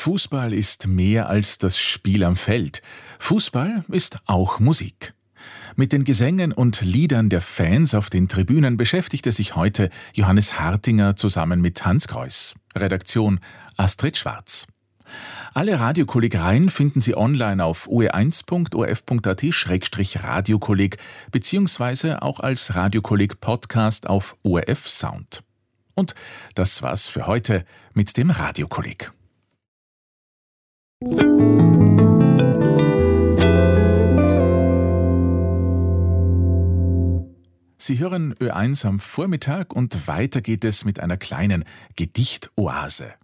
Fußball ist mehr als das Spiel am Feld. Fußball ist auch Musik. Mit den Gesängen und Liedern der Fans auf den Tribünen beschäftigte sich heute Johannes Hartinger zusammen mit Hans Kreuss. Redaktion Astrid Schwarz. Alle Radiokolleg-Reihen finden Sie online auf oe1.orf.at/radiokolleg beziehungsweise auch als Radiokolleg-Podcast auf ORF Sound. Und das war's für heute mit dem Radiokolleg. Sie hören Ö1 am Vormittag und weiter geht es mit einer kleinen Gedichtoase.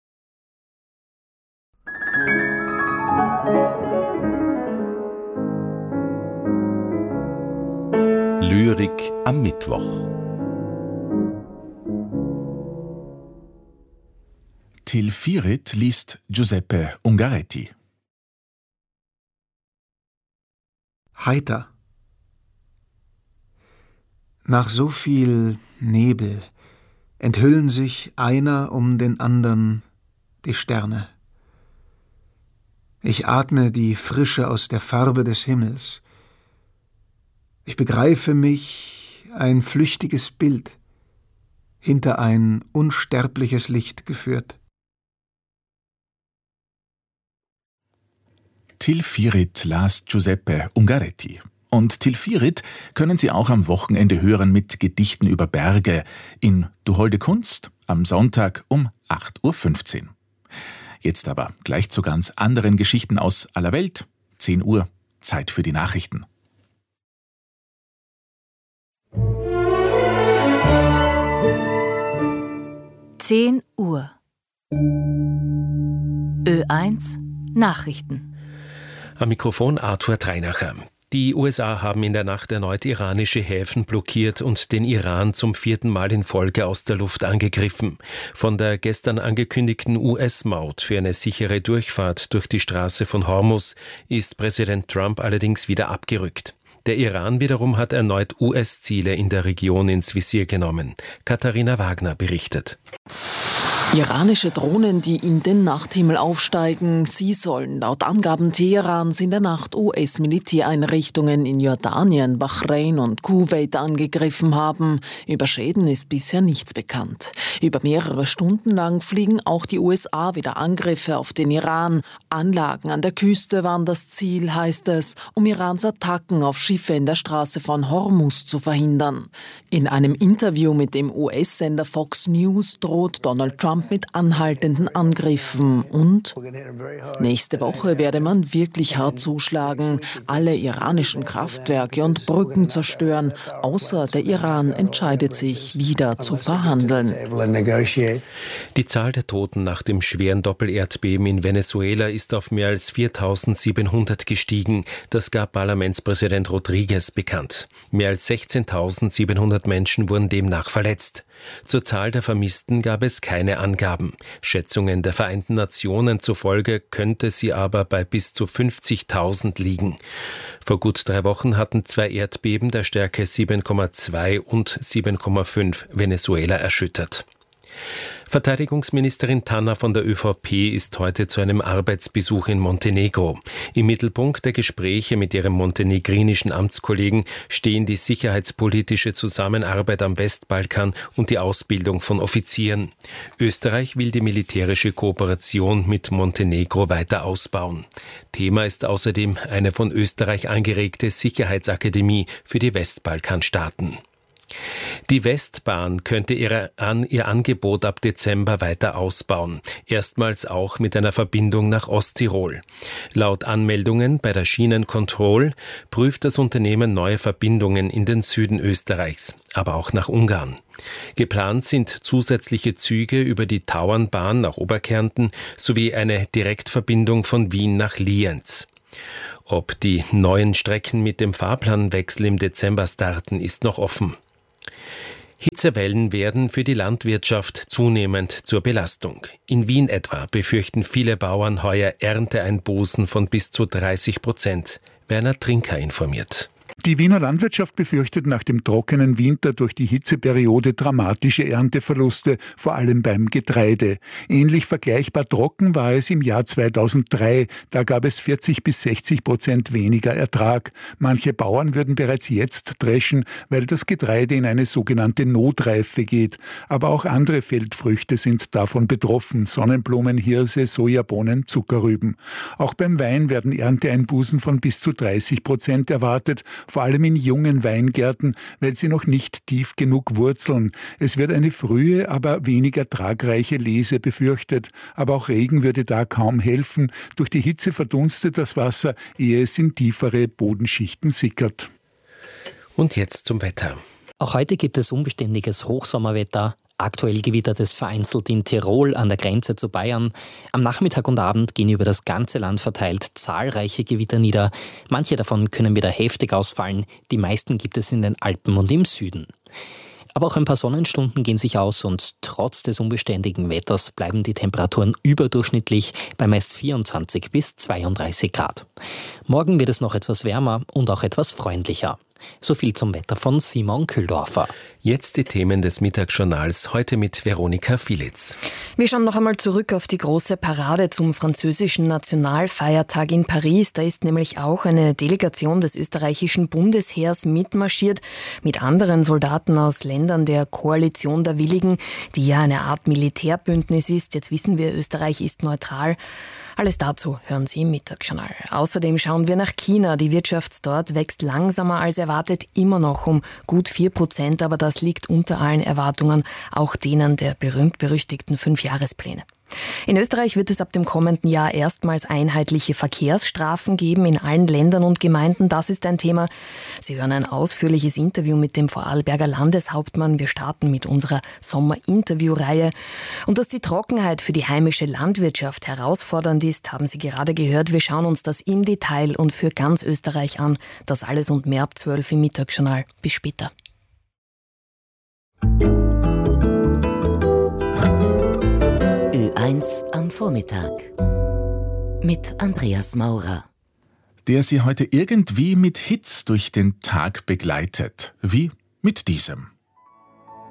Lyrik am Mittwoch. Till Firit liest Giuseppe Ungaretti. Heiter. Nach so viel Nebel enthüllen sich einer um den andern die Sterne. Ich atme die Frische aus der Farbe des Himmels. Ich begreife mich ein flüchtiges Bild, hinter ein unsterbliches Licht geführt. Till Firit las Giuseppe Ungaretti. Und Till Firit können Sie auch am Wochenende hören mit Gedichten über Berge in Du holde Kunst am Sonntag um 8.15 Uhr. Jetzt aber gleich zu ganz anderen Geschichten aus aller Welt. 10 Uhr, Zeit für die Nachrichten. Uhr. Ö1 Nachrichten. Am Mikrofon Arthur Treinacher. Die USA haben in der Nacht erneut iranische Häfen blockiert und den Iran zum 4. Mal in Folge aus der Luft angegriffen. Von der gestern angekündigten US-Maut für eine sichere Durchfahrt durch die Straße von Hormuz ist Präsident Trump allerdings wieder abgerückt. Der Iran wiederum hat erneut US-Ziele in der Region ins Visier genommen. Katharina Wagner berichtet. Iranische Drohnen, die in den Nachthimmel aufsteigen, sie sollen laut Angaben Teherans in der Nacht US-Militäreinrichtungen in Jordanien, Bahrain und Kuwait angegriffen haben. Über Schäden ist bisher nichts bekannt. Über mehrere Stunden lang fliegen auch die USA wieder Angriffe auf den Iran. Anlagen an der Küste waren das Ziel, heißt es, um Irans Attacken auf Schiffe in der Straße von Hormuz zu verhindern. In einem Interview mit dem US-Sender Fox News droht Donald Trump mit anhaltenden Angriffen und nächste Woche werde man wirklich hart zuschlagen, alle iranischen Kraftwerke und Brücken zerstören, außer der Iran entscheidet sich, wieder zu verhandeln. Die Zahl der Toten nach dem schweren Doppelerdbeben in Venezuela ist auf mehr als 4.700 gestiegen. Das gab Parlamentspräsident Rodriguez bekannt. Mehr als 16.700 Menschen wurden demnach verletzt. Zur Zahl der Vermissten gab es keine Angaben. Schätzungen der Vereinten Nationen zufolge könnte sie aber bei bis zu 50.000 liegen. Vor gut 3 Wochen hatten 2 Erdbeben der Stärke 7,2 und 7,5 Venezuela erschüttert. Verteidigungsministerin Tanner von der ÖVP ist heute zu einem Arbeitsbesuch in Montenegro. Im Mittelpunkt der Gespräche mit ihrem montenegrinischen Amtskollegen stehen die sicherheitspolitische Zusammenarbeit am Westbalkan und die Ausbildung von Offizieren. Österreich will die militärische Kooperation mit Montenegro weiter ausbauen. Thema ist außerdem eine von Österreich angeregte Sicherheitsakademie für die Westbalkanstaaten. Die Westbahn könnte ihr Angebot ab Dezember weiter ausbauen, erstmals auch mit einer Verbindung nach Osttirol. Laut Anmeldungen bei der Schienencontrol prüft das Unternehmen neue Verbindungen in den Süden Österreichs, aber auch nach Ungarn. Geplant sind zusätzliche Züge über die Tauernbahn nach Oberkärnten sowie eine Direktverbindung von Wien nach Lienz. Ob die neuen Strecken mit dem Fahrplanwechsel im Dezember starten, ist noch offen. Hitzewellen werden für die Landwirtschaft zunehmend zur Belastung. In Wien etwa befürchten viele Bauern heuer Ernteeinbußen von bis zu 30%. Werner Trinker informiert. Die Wiener Landwirtschaft befürchtet nach dem trockenen Winter durch die Hitzeperiode dramatische Ernteverluste, vor allem beim Getreide. Ähnlich vergleichbar trocken war es im Jahr 2003. Da gab es 40-60% weniger Ertrag. Manche Bauern würden bereits jetzt dreschen, weil das Getreide in eine sogenannte Notreife geht. Aber auch andere Feldfrüchte sind davon betroffen. Sonnenblumen, Hirse, Sojabohnen, Zuckerrüben. Auch beim Wein werden Ernteeinbußen von bis zu 30% erwartet, vor allem in jungen Weingärten, weil sie noch nicht tief genug wurzeln. Es wird eine frühe, aber weniger tragreiche Lese befürchtet. Aber auch Regen würde da kaum helfen. Durch die Hitze verdunstet das Wasser, ehe es in tiefere Bodenschichten sickert. Und jetzt zum Wetter. Auch heute gibt es unbeständiges Hochsommerwetter. Aktuell gewittert es vereinzelt in Tirol an der Grenze zu Bayern. Am Nachmittag und Abend gehen über das ganze Land verteilt zahlreiche Gewitter nieder. Manche davon können wieder heftig ausfallen. Die meisten gibt es in den Alpen und im Süden. Aber auch ein paar Sonnenstunden gehen sich aus und trotz des unbeständigen Wetters bleiben die Temperaturen überdurchschnittlich bei meist 24 bis 32 Grad. Morgen wird es noch etwas wärmer und auch etwas freundlicher. So viel zum Wetter von Simon Kühldorfer. Jetzt die Themen des Mittagsjournals, heute mit Veronika Filitz. Wir schauen noch einmal zurück auf die große Parade zum französischen Nationalfeiertag in Paris. Da ist nämlich auch eine Delegation des österreichischen Bundesheers mitmarschiert, mit anderen Soldaten aus Ländern der Koalition der Willigen, die ja eine Art Militärbündnis ist. Jetzt wissen wir, Österreich ist neutral. Alles dazu hören Sie im Mittagsjournal. Außerdem schauen wir nach China. Die Wirtschaft dort wächst langsamer als erwartet, immer noch um gut 4%, aber das liegt unter allen Erwartungen, auch denen der berühmt-berüchtigten 5-Jahrespläne. In Österreich wird es ab dem kommenden Jahr erstmals einheitliche Verkehrsstrafen geben in allen Ländern und Gemeinden. Das ist ein Thema. Sie hören ein ausführliches Interview mit dem Vorarlberger Landeshauptmann. Wir starten mit unserer Sommer-Interview-Reihe. Und dass die Trockenheit für die heimische Landwirtschaft herausfordernd ist, haben Sie gerade gehört. Wir schauen uns das im Detail und für ganz Österreich an. Das alles und mehr ab 12 im Mittagsjournal. Bis später. Ö1 am Vormittag mit Andreas Maurer. Der Sie heute irgendwie mit Hits durch den Tag begleitet, wie mit diesem.